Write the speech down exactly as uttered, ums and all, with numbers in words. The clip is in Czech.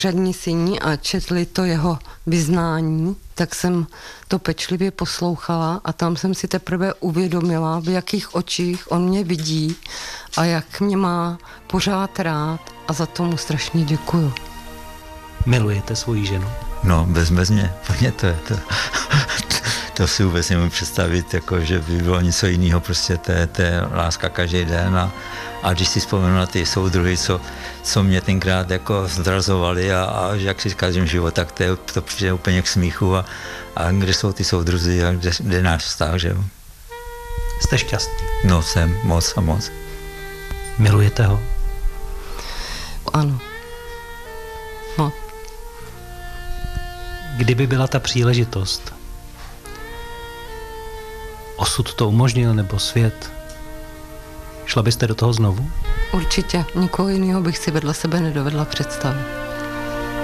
přední syni a četli to jeho vyznání, tak jsem to pečlivě poslouchala a tam jsem si teprve uvědomila, v jakých očích on mě vidí a jak mě má pořád rád a za to mu strašně děkuju. Milujete svoji ženu? No, bezmezně. Mě to je to. To si vůbec nemůžu představit, jako, že by bylo něco jiného, prostě to je, to je láska každý den a, a když si vzpomenu na ty soudruhy, co, co mě tenkrát jako zdrazovali a, a jak si říká, že život, tak to, je, to přijde úplně k smíchu a, a kde jsou ty soudruzi a kde, kde je náš vztah, že jo. Jste šťastný? No, jsem moc a moc. Milujete ho? Ano. No. Kdyby byla ta příležitost, osud to umožnil, nebo svět, šla byste do toho znovu? Určitě. Nikoho jiného bych si vedle sebe nedovedla představit.